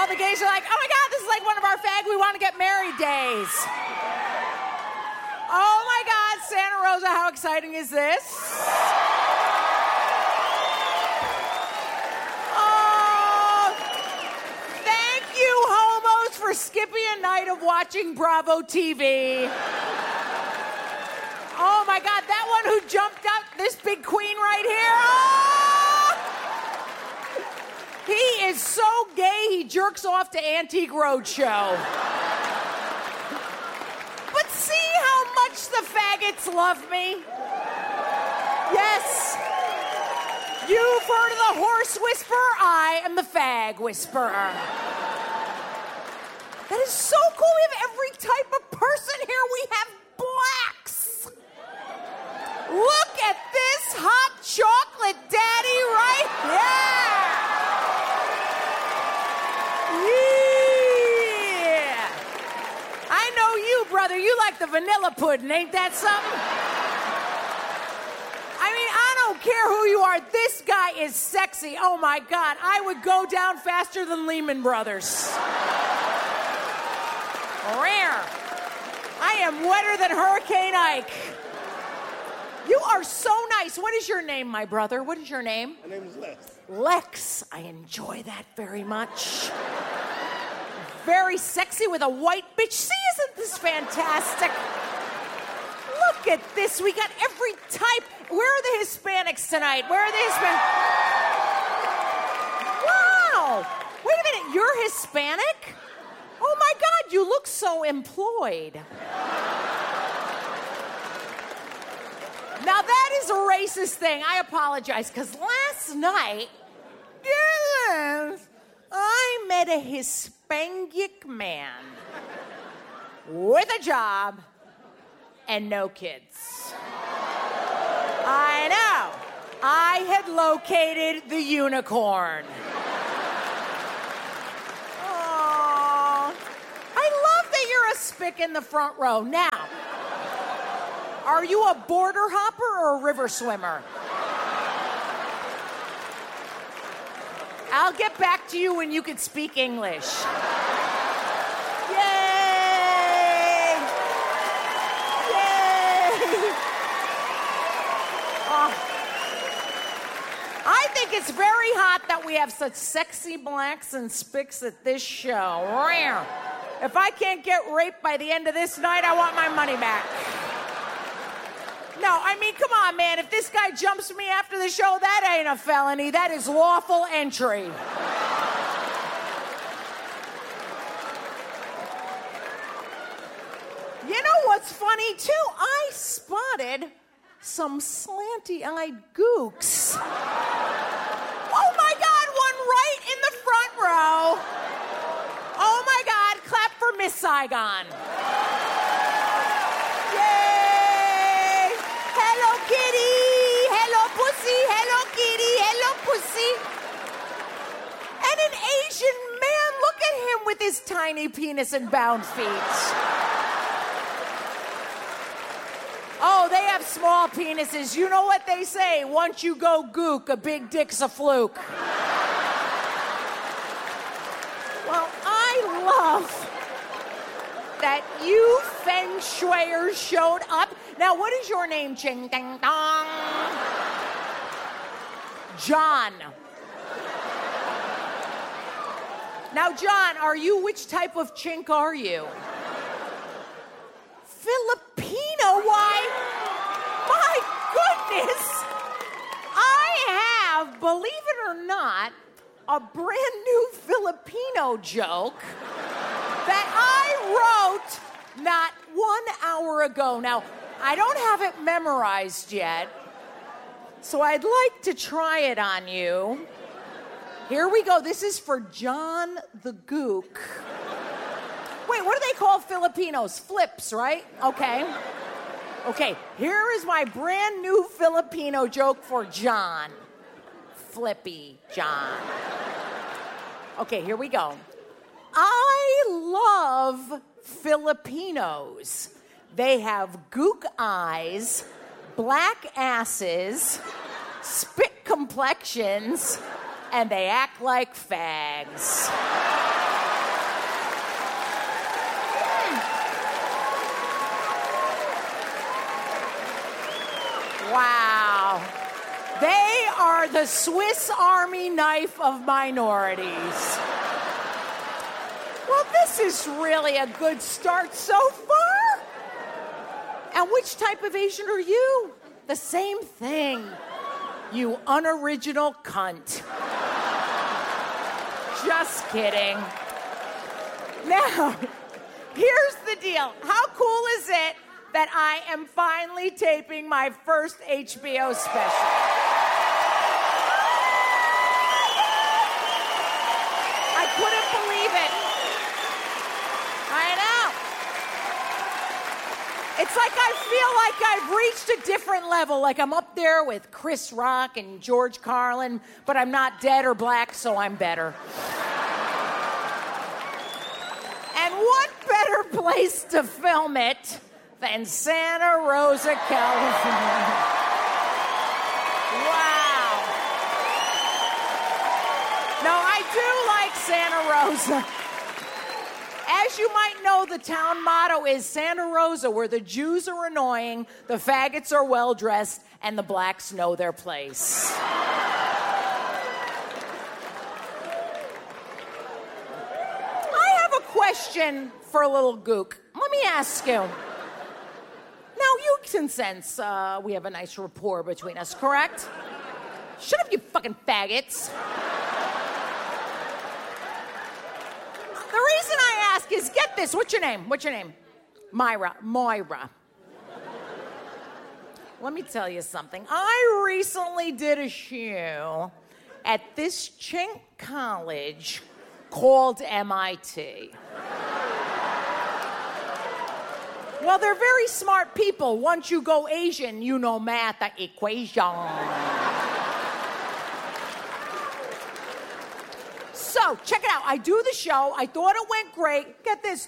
all the gays are like, oh my God, this is like one of our fag we want to get married days. Oh my God, Santa Rosa, how exciting is this? Oh, thank you, homos, for skipping a night of watching Bravo TV. Oh my God, that one who jumped up, this big queen right here. Oh! He is so gay, he jerks off to Antique Roadshow. But see how much the faggots love me? Yes. You've heard of the horse whisperer? I am the fag whisperer. That is so cool. We have every type of person here. We have blacks. Look at this hot chocolate daddy right here. Yeah. I know you, brother. You like the vanilla pudding. Ain't that something? I mean, I don't care who you are. This guy is sexy. Oh, my God. I would go down faster than Lehman Brothers. Rare. I am wetter than Hurricane Ike. You are so nice. What is your name, my brother? What is your name? My name is Lex. Lex. I enjoy that very much. Very sexy with a white bitch. See, isn't this fantastic? Look at this. We got every type. Where are the Hispanics tonight? Where are the Hispanics? Wow. Wait a minute. You're Hispanic? Oh, my God. You look so employed. Now, that is a racist thing. I apologize, because last night, yes, I met a Hispanic man with a job and no kids. I know. I had located the unicorn. Oh, I love that you're a spick in the front row. Now, are you a border hopper or a river swimmer? I'll get back to you when you can speak English. Yay! Yay! Oh. I think it's very hot that we have such sexy blacks and spicks at this show. If I can't get raped by the end of this night, I want my money back. No, I mean, come on, man. If this guy jumps me after the show, that ain't a felony. That is lawful entry. You know what's funny, too? I spotted some slanty-eyed gooks. Oh, my God, one right in the front row. Oh, my God, clap for Miss Saigon. Hello, kitty. Hello, pussy. Hello, kitty. Hello, pussy. And an Asian man, look at him with his tiny penis and bound feet. Oh, they have small penises. You know what they say? Once you go gook, a big dick's a fluke. Well, I love that you feng shuiers showed up. Now, what is your name, Ching Ding Dong? John. Now, John, which type of chink are you? Filipino? Why? My goodness! I have, believe it or not, a brand new Filipino joke that I wrote not 1 hour ago. Now, I don't have it memorized yet, so I'd like to try it on you. Here we go. This is for John the Gook. Wait, what do they call Filipinos? Flips, right? Okay. Okay, here is my brand new Filipino joke for John. Flippy John. Okay, here we go. I love Filipinos. They have gook eyes, black asses, spit complexions, and they act like fags. Wow. They are the Swiss Army knife of minorities. Well, this is really a good start so far. And which type of Asian are you? The same thing. You unoriginal cunt. Just kidding. Now, here's the deal. How cool is it that I am finally taping my first HBO special? I couldn't believe it. I know. It's like I feel like I've reached a different level, like I'm up there with Chris Rock and George Carlin, but I'm not dead or black, so I'm better. And what better place to film it than Santa Rosa, California? Wow. No, I do like Santa Rosa. As you might know, the town motto is Santa Rosa, where the Jews are annoying, the faggots are well-dressed, and the blacks know their place. I have a question for a little gook. Let me ask you. Now, you can sense we have a nice rapport between us, correct? Shut up, you fucking faggots. The reason I ask is, get this, what's your name? What's your name? Moira. Let me tell you something. I recently did a show at this chink college called MIT. Well, they're very smart people. Once you go Asian, you know math equation. So, check it out. I do the show. I thought it went great. Get this.